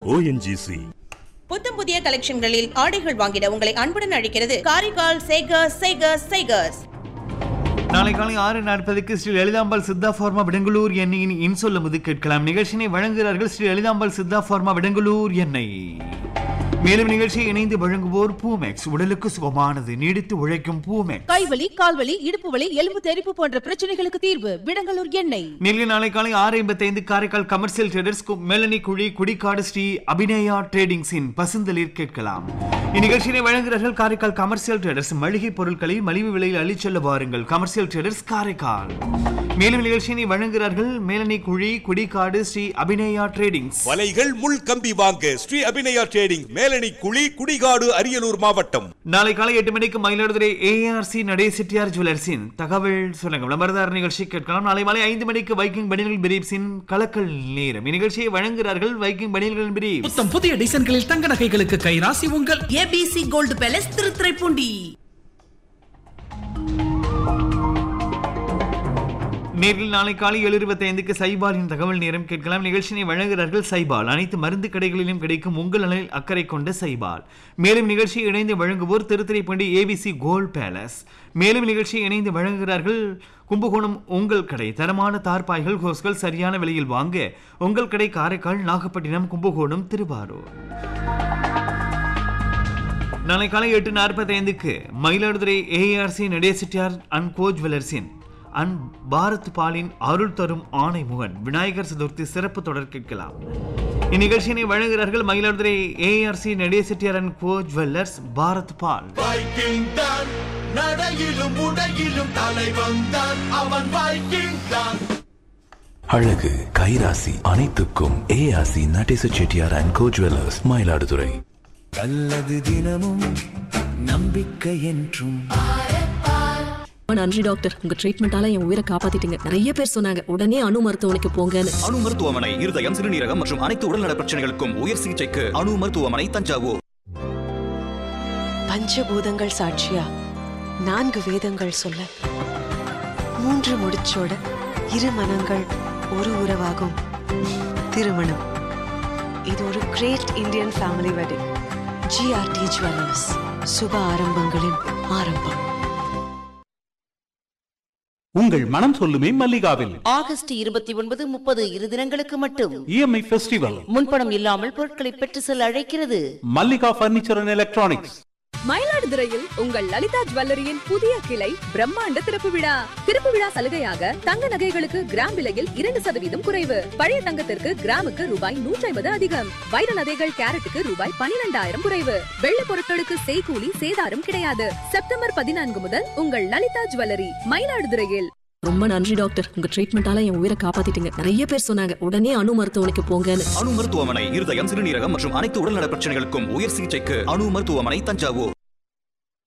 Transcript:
ONGC. புத்தம் புதிய கலெக்ஷன்களில் ஆடைகள் வாங்கிட உங்களை அன்புடன் அழைக்கிறது காரைக்கால் சேகர்ஸ். நாளை காலை 6:40 ஸ்ரீ லலிதாம்பாள் சித்தா ஃபார்மா விடங்கலூர் எண்ணெயின் இன்சொல்லுமுது கேட்கலாம். நிகழ்ச்சியை வழங்குகிறார்கள் ஸ்ரீ லலிதாம்பாள் சித்தா ஃபார்மா விடங்கலூர் எண்ணெய். மேலும் நிகழ்ச்சியை இணைந்து வழங்குவோர் பூமெக்ஸ், உடலுக்கு சுகமானது, நீடித்து உழைக்கும் பூமெக்ஸ். கைவலி, கால்வலி, இடுப்பு வலி, எலும்பு தெறிப்பு போன்ற பிரச்சனைகளுக்கு தீர்வு விடங்கலூர் எண்ணெய். நெல்லை நாளை காலை 6:55 காரைக்கால் கமர்ஷியல் ட்ரேடர்ஸ் மெலனி குழி குடிக்காடு ஸ்ரீ அபிநயா ட்ரேடிங்ஸின் பசுந்தளிர் கேட்கலாம். இந்நிகழ்ச்சியை வழங்குகிறார்கள் காரைக்கால் கமர்ஷியல் ட்ரேடர்ஸ். மளிகை பொருட்களை மலிவு விலையில் அள்ளிச்செல்ல வாருங்கள். Commercial traders Karaikal. மேலும் நிகழ்ச்சியை வழங்குகிறார்கள் மேலனி குழி குடிக்காடு ஸ்ரீ அபிநயா ட்ரேடிங்ஸ். வலைகள் முள் கம்பி வாங்க ஸ்ரீ அபிநயா ட்ரேடிங், மேலனி குழி குடிகாடு, அரியலூர் மாவட்டம். நாளை காலை 8 மணிக்கு மயிலாடுதுறை ARC நடே செட்டியார் ஜுவல்லர்ஸின் தகவல் சொல்லுங்க விளம்பரதார நிகழ்ச்சி கேட்கலாம். நாளை மாலை 5 மணிக்கு வைக்கிங் பனியன்கள் பிரீப்ஸின் கலக்கல் நேரம். இந்நிகழ்ச்சியை வழங்குகிறார்கள் வைக்கிங் பனியன்கள் பிரீப்ஸ். புத்தம் புதிய டிசைன்களில் தங்க நகைகளுக்கு கைராசி உங்கள் ABC கோல்டு பேலஸ் திருத்துறைப்பூண்டி. நேரில் நாளை காலை 7:25 சைபாலின் தகவல் நேரம் கேட்கலாம். நிகழ்ச்சியை வழங்குகிறார்கள் சைபால். அனைத்து மருந்து கடைகளிலும் கிடைக்கும் உங்கள் நலனில் அக்கறை கொண்ட சைபால். மேலும் நிகழ்ச்சியை இணைந்து வழங்குவோர் திருத்துறைப்பூண்டி ABC கோல்ட் பேலஸ். மேலும் நிகழ்ச்சியை இணைந்து வழங்குகிறார்கள் கும்பகோணம் உங்கள் கடை. தரமான தார்பாய்கள் ஹோஸ்கள் சரியான விலையில் வாங்க உங்கள் கடை காரைக்கால், நாகப்பட்டினம், கும்பகோணம், திருவாரூர். நாளை காலை 8:45 மயிலாடுதுறை ARC நடே செட்டியார் அண்ட் கோ ஜுவல்லர்ஸின் அண்ட் பாரத் பாலின் அருள் தரும் ஆணை முகன் விநாயகர் சதுர்த்தி சிறப்பு தொடர் கேட்கலாம். இந்நிகழ்ச்சியினை வழங்குகிறார்கள் Mayiladuthurai ARC நடே Chettiar and go jewellers, Bharat பால். அழகு கைராசி அனைத்துக்கும் ARC Natesa Chettiar and go jewellers, Mayiladuthurai. நல்லது தினமும் நம்பிக்கை என்றும். நன்றி டாக்டர், உங்க ட்ரீட்மெண்டால என் உயிரை காப்பாத்திட்டீங்க. நிறைய பேர் சொன்னாங்க உடனே அணு மருத்துவமனைக்கு போங்கன்னு. அணு மருத்துவமனை இருதயம், சிறுநீரகம் மற்றும் அனைத்து உடல்நல பிரச்சனைகளுக்கும் உயர் சிகிச்சைக்கு அணு மருத்துவமனை, தஞ்சாவூர். பஞ்சபூதங்கள் சாட்சியா 4 வேதங்கள் சொல்ல 3 முடிச்சோட 2 மனங்கள் ஒரு உறவாகும் திருமணம். இது ஒரு great Indian family wedding. GRT jewellers, சுப ஆரம்பங்களின் ஆரம்பம். உங்கள் மனம் சொல்லுமே மல்லிகாவில் ஆகஸ்ட் 29, 30 இரு தினங்களுக்கு மட்டும் EMI ஃபெஸ்டிவல். முன்பணம் இல்லாமல் பொருட்களை பெற்று செல்ல அழைக்கிறது மல்லிகா பர்னிச்சர் அண்ட் எலக்ட்ரானிக்ஸ். மயிலாடுதுறையில் உங்கள் லலிதா ஜுவல்லரியின் புதிய கிளை பிரம்மாண்ட திறப்பு விழா சலுகையாக தங்க நகைகளுக்கு கிராம் விலையில் 2% குறைவு. பழைய தங்கத்திற்கு கிராமுக்கு ரூபாய் 150 அதிகம். வைர நகைகள் கேரட்டுக்கு ரூபாய் 12,000 குறைவு. வெள்ளி பொருட்களுக்கு செய்கூலி சேதாரம் கிடையாது. செப்டம்பர் 14 முதல் உங்கள் லலிதா ஜுவல்லரி மயிலாடுதுறையில். ரொம்ப நன்றி டாக்டர், உங்க ட்ரீட்மெண்டால என் உயிரை காப்பாத்திட்டீங்க. நிறைய பேர் சொன்னாங்க உடனே அணு மருத்துவமனைக்கு போங்கன்னு. அணு மருத்துவமனை இருதயம், சிறுநீரகம் மற்றும் அனைத்து உடல்நல பிரச்சனைகளுக்கும் உயர் சிகிச்சைக்கு அணு மருத்துவமனை, தஞ்சாவூர்.